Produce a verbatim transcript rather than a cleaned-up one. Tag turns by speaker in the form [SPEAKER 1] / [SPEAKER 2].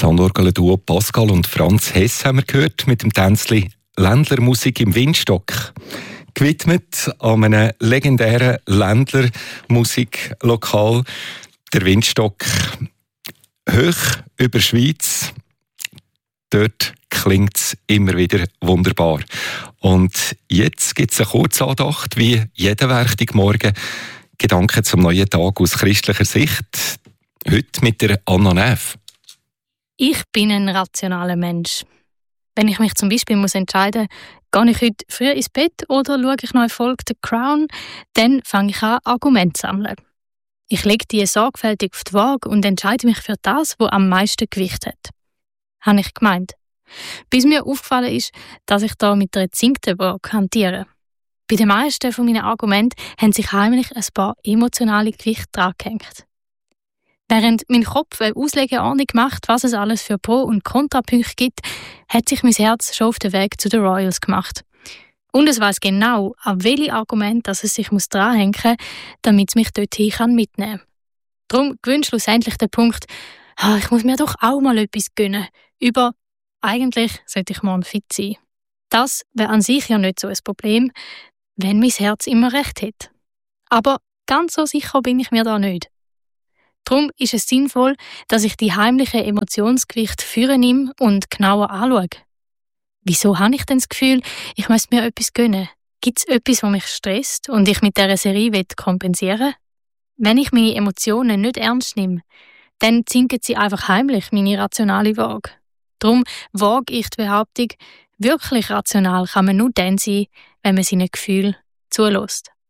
[SPEAKER 1] Das Handorgel-Duo Pascal und Franz Hess haben wir gehört mit dem Tänzli «Ländlermusik im Windstock». Gewidmet an einem legendären Ländlermusiklokal, der Windstock, hoch über der Schweiz. Dort klingt es immer wieder wunderbar. Und jetzt gibt es eine Kurzandacht, wie jeden Werktagmorgen. Gedanken zum neuen Tag aus christlicher Sicht. Heute mit der Anna Neff.
[SPEAKER 2] Ich bin ein rationaler Mensch. Wenn ich mich zum Beispiel muss entscheiden muss, gehe ich heute früh ins Bett oder schaue ich noch eine Folge «The Crown», dann fange ich an, Argumente zu sammeln. Ich lege die sorgfältig auf die Waage und entscheide mich für das, was am meisten Gewicht hat. Habe ich gemeint. Bis mir aufgefallen ist, dass ich da mit einer gezinkten Waage hantiere. Bei den meisten von meinen Argumenten haben sich heimlich ein paar emotionale Gewichte dran gehängt. Während mein Kopf eine Auslegeordnung macht, was es alles für Pro- und Kontrapunkte gibt, hat sich mein Herz schon auf den Weg zu den Royals gemacht. Und es weiss genau, an welche Argumente dass es sich dranhängen muss, damit es mich dorthin mitnehmen kann. Darum gewinnt schlussendlich der Punkt, ah, ich muss mir doch auch mal etwas gönnen. Über, eigentlich sollte ich morgen fit sein. Das wäre an sich ja nicht so ein Problem, wenn mein Herz immer recht hätte. Aber ganz so sicher bin ich mir da nicht. Darum ist es sinnvoll, dass ich die heimlichen Emotionsgewichte vornehme und genauer anschaue. Wieso habe ich denn das Gefühl, ich müsste mir etwas gönnen? Gibt es etwas, was mich stresst und ich mit dieser Serie kompensieren will? Wenn ich meine Emotionen nicht ernst nehme, dann zinken sie einfach heimlich meine rationale Waage. Darum wage ich die Behauptung, wirklich rational kann man nur dann sein, wenn man seinen Gefühlen zulässt.